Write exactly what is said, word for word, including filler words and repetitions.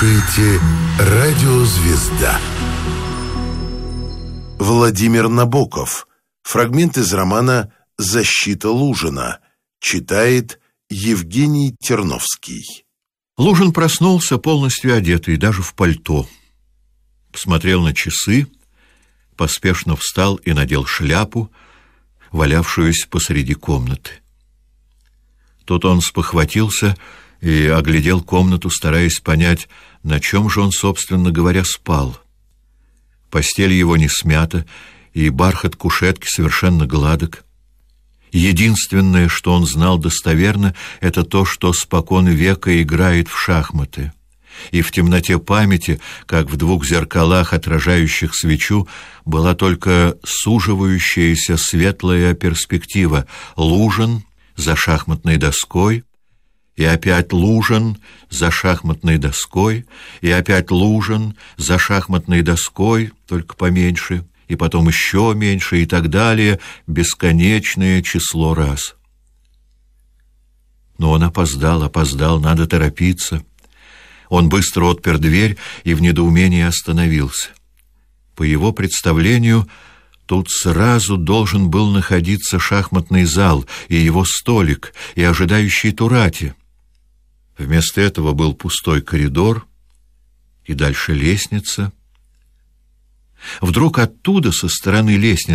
слушаете «Радио Звезда». Владимир Набоков. Фрагмент из романа «Защита Лужина». Читает Евгений Терновский. Лужин проснулся полностью одетый, даже в пальто. Посмотрел на часы, поспешно встал и надел шляпу, валявшуюся посреди комнаты. Тут он спохватился и оглядел комнату, стараясь понять, на чем же он, собственно говоря, спал. Постель его не смята, и бархат кушетки совершенно гладок. Единственное, что он знал достоверно, это то, что спокон века играет в шахматы. И в темноте памяти, как в двух зеркалах, отражающих свечу, была только суживающаяся светлая перспектива: Лужин за шахматной доской, и опять Лужин за шахматной доской, и опять Лужин за шахматной доской, только поменьше, и потом еще меньше, и так далее, бесконечное число раз. Но он опоздал, опоздал, надо торопиться. Он быстро отпер дверь и в недоумении остановился. По его представлению, тут сразу должен был находиться шахматный зал и его столик, и ожидающий Турати. Вместо этого был пустой коридор, и дальше лестница. Вдруг оттуда, со стороны лестницы,